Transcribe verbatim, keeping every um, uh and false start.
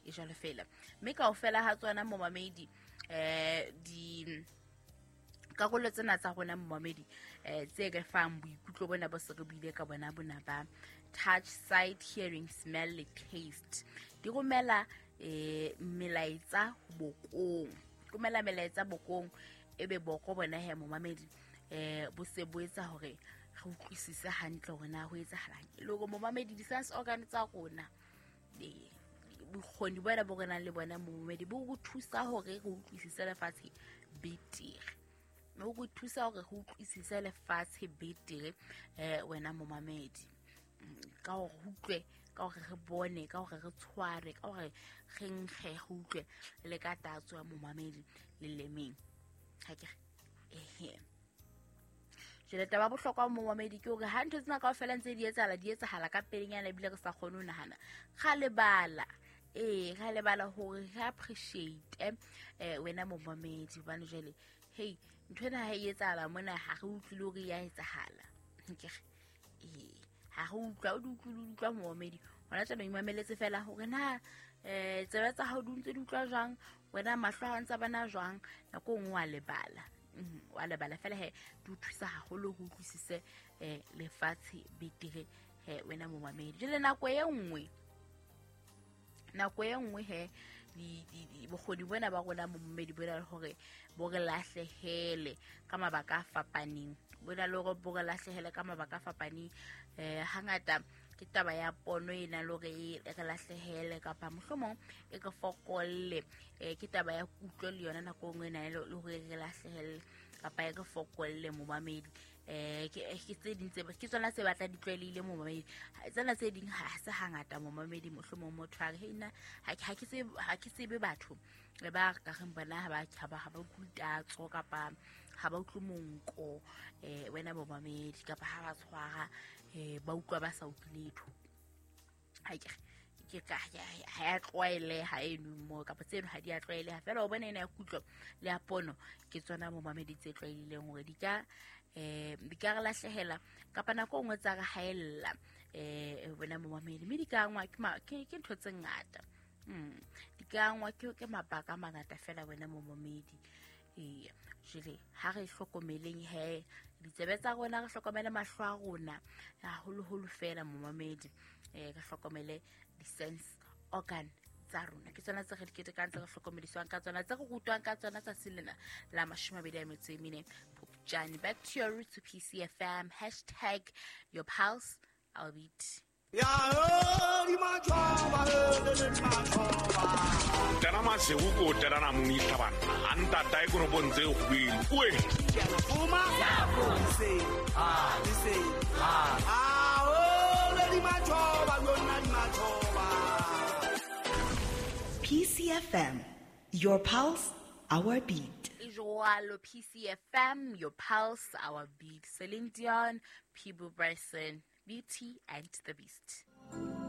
e jalo fela mme kaofela ha tswana momamedi eh di karolo tsena tsa rona momamedi eh tse ka fang boikutlo bona bo se re bile ka bona bona ba touch, sight, hearing, smell le taste di romela eh melaetsa bokong romela melaetsa bokong ebe boko bona he momamedi eh bo se boetsa hore re utlwisise hantle hore na ho etsahalang le go momamedi di sense organ tsa rona di bokgoni bona bo rena le bona momamedi bo go thusa hore re utlwisise lefatshe betere mo go thusa hore re utlwisise lefatshe betere eh wena momamedi ka ho utlwe ka hore re bone ka hore re tshware ka hore re nkge go utlwe le ka tatso ya momamedi le lemeng ha ke eh jele taba bohlokwa momamedi ke hore ha ntho tsena kaofela ntse di etsala di etsahala ka pelenyana bile re sa kgone ho nahana ga lebala eh ga lebala hore re appreciate eh wena momamedi bana jele hey ntwena ha e etsala mona ha re utlwile hore ya etsahala ke eh ha re utlwa o utlwile utlwa momamedi hona tsena imameletse fela hore na eh tsebatsa ha o duntse di utlwa jwang wena mahlo a ntse bana jwang nako ngwe wa lebala wa lebala fela he di thusa haholo go utlwisise eh lefatshe betere he wena momamedi jele nako e nngwe nako e nngwe he di di bogodi bona ba gona momamedi bona hore bo re lahlehele ka mabaka a fapaneng bona le go bo re lahlehele ka mabaka a fapaneng eh hangata ke taba ya pono ena le gore e re lahlehele kapa mohlomong e ka fokolle eh ke taba ya kutlo le yona nako ngwe na le gore re lahlehele kapa e ka fokolle momamedi eh ke ke tse ding tse ke tsona tse batla di tlwaelile momamedi tsena tse ding ha se hangata momamedi mohlomong motho a re ina ha ke se ha ke se be batho le ba ka re bona ha ba tshaba ha ba kutatso kapa ha ba utlwe monko eh wena momamedi kapa ha ba tshwara eh ba utlwa ba sa utlwe letho ha ke ke ka ha ya tlwaele ha eno mo kapa tseno ha di a tlwaele ha fela o bona ena ya kutlo le ya pono ke tsona momamedi tse tlwaelileng hore di ka eh di ka re lahlehela kapa nako ngwe tsa ga haella eh bona momamedi me di ka ngwa ke ke ntho tse ngata mm di ka ngwa ke ke mabaka mangata fela wena momamedi eh jile ha re hlokomeleng he ditsebe tsa rona re hlokomele mahlo a rona ya holo holo fela momamedi eh ka hlokomele di sense organ tsa rona ke tsona tse re dikete ka ntse re hlokomediswang ka tsona tse re rutwang ka tsona tsa selena la mashome a mabedi a metso e mene Phupjane. Back to your roots to P C F M hashtag your pulse our beat ya di machoba di machoba tana masego ko tana na muni tlabana anta dai go bonze go bile we ya fuma ya bonse ah di say ah ah di machoba lona di machoba P C F M, your pulse, our beat. Joalo P C F M, your pulse, our beat. Celine Dion, Peebo Bryson, Beauty and the Beast.